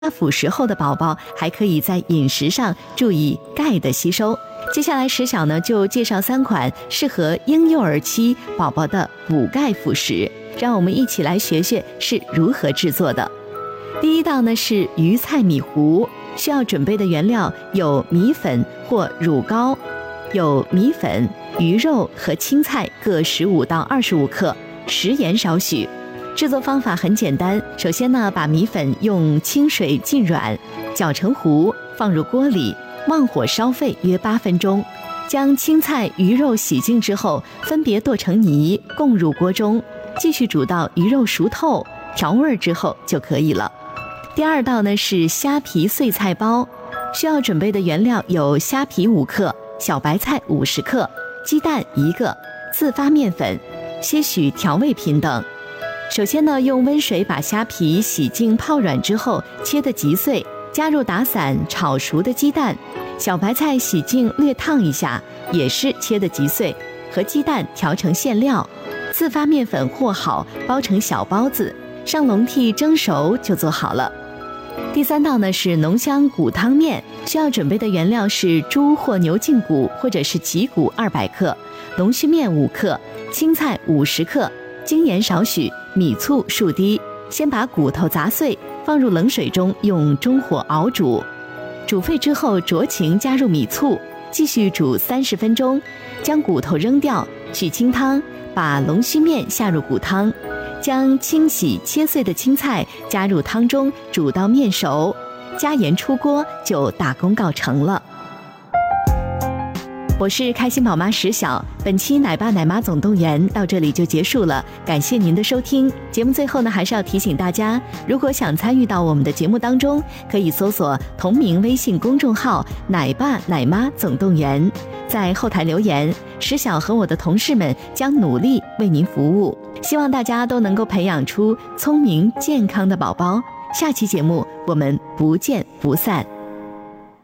辅食后的宝宝还可以在饮食上注意钙的吸收。接下来石晓呢就介绍3款适合婴幼儿期宝宝的补钙辅食，让我们一起来学学是如何制作的。第一道呢是鱼菜米糊，需要准备的原料有米粉或乳膏，有米粉、鱼肉和青菜各15到25克，食盐少许。制作方法很简单，首先呢，把米粉用清水浸软，搅成糊，放入锅里，旺火烧沸约8分钟。将青菜、鱼肉洗净之后，分别剁成泥，供入锅中，继续煮到鱼肉熟透，调味之后就可以了。第二道呢是虾皮碎菜包，需要准备的原料有虾皮5克、小白菜50克、鸡蛋1个、自发面粉、些许调味品等。首先呢，用温水把虾皮洗净泡软之后切得极碎，加入打散炒熟的鸡蛋，小白菜洗净略烫一下，也是切得极碎，和鸡蛋调成馅料，自发面粉和好，包成小包子，上笼屉蒸熟就做好了。第3道呢是浓香骨汤面，需要准备的原料是猪或牛胫骨或者是脊骨200克、龙须面5克、青菜50克、精盐少许、米醋数滴。先把骨头砸碎，放入冷水中用中火熬煮，煮沸之后酌情加入米醋，继续煮30分钟，将骨头扔掉，取清汤，把龙须面下入骨汤，将清洗切碎的青菜加入汤中，煮到面熟，加盐出锅就大功告成了。我是开心宝妈石晓，本期奶爸奶妈总动员到这里就结束了，感谢您的收听。节目最后呢，还是要提醒大家，如果想参与到我们的节目当中，可以搜索同名微信公众号奶爸奶妈总动员，在后台留言，石晓和我的同事们将努力为您服务，希望大家都能够培养出聪明健康的宝宝。下期节目我们不见不散。